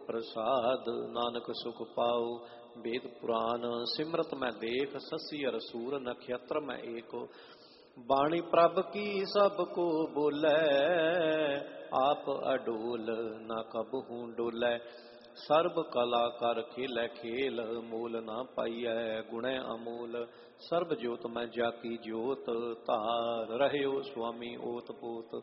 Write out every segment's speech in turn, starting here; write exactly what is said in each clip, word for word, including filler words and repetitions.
प्रसाद नानक सुख पाओ। वेद पुराण सिमरत मैं देख ससी अर सूर नक्षत्र मैं एक। बाणी प्रभ की सबको बोलै आप अडोल ना कबहू डोलै। सर्ब कला कर खेलै खेल मोल ना पाइयै गुणै अमोल। सर्ब जोत मैं जाकी जोत तार रहयो स्वामी ओत पोत।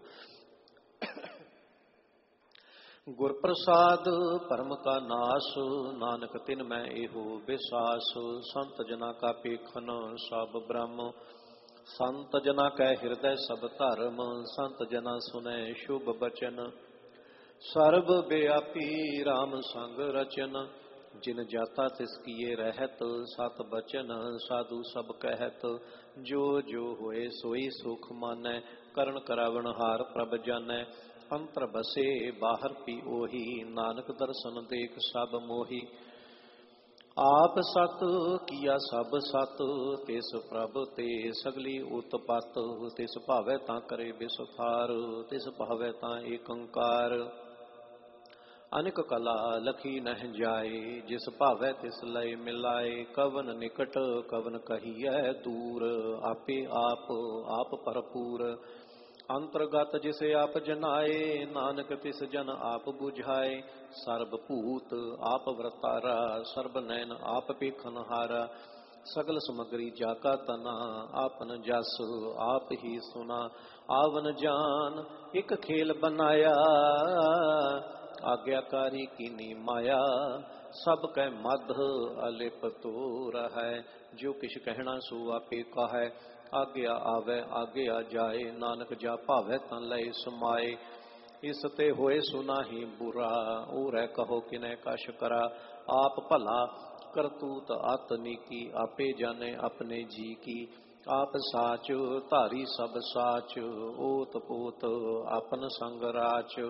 गुर प्रसाद परम का नाश नानक तिन मैं एहो विश्वास। संत जना का पेखन सब ब्रह्म संत जना कै हृदय सब धर्म। संत जना सुनै शुभ बचन सर्व व्यापी राम संग रचन। जिन जाता तिस किए रहत सत बचन साधु सब कहत। जो जो होए सोई सुख मानै करण करावण हार प्रभ जानै। अंतर बसे बाहर पी ओही नानक दर्शन देख सब मोही। आप सत किया सब सत तिस प्रभ ते सगली उत्पत। तिस भावै तां करे विस्तार तिस भावै तां एक अंकार। अनेक कला लखी नह जाए जिस भावै तिस लय मिलाए। कवन निकट कवन कहिए दूर आपे आप आप भरपूर। अंतर्गत जिसे आप जनाए नानक तिस जन आप बुझाए। सर्ब भूत आप वरतारा सर्ब नैन आप पेखन हारा। सगल समग्री जाका तना आपन जस आप ही सुना। आवन जान एक खेल बनाया आज्ञाकारी कीनी माया। सब कै मध अलिप तो रहै जो किछ कहना सो आपे कहै। आज्ञा आवे आज्ञा जाए नानक जा भावै तां लय समाए। इस ते होए सुनाही बुरा ओरै कहो किनै कछ करा। आप भला करतूत आतनी की आपे जाने अपने जी की। आप साच धारी सब साच ओत पोत आपन संग राच।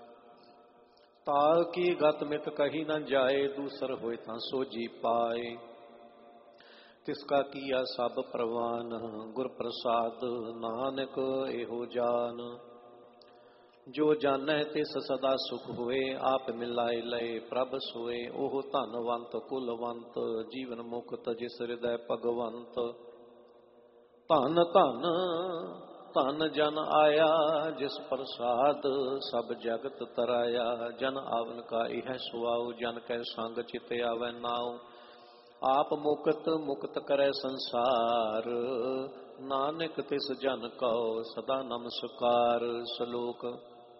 ताल की गत मित कही न जाए दूसर होए तां सोजी पाए। तिसका किया सब प्रवान गुर प्रसाद नानक एहो जान। जो जानै तिस सदा सुख होए आप मिलाए लय प्रभ सोए। ओह धनवंत कुलवंत जीवन मुक्त जिस हृदय भगवंत। धन धन धन जन आया जिस प्रसाद सब जगत तराया। जन आवन का इह सुआओ जन कै संग चित आवे नाओ। आप मुक्त मुक्त करे संसार नानक तिस जन को सदा नमस्कार। श्लोक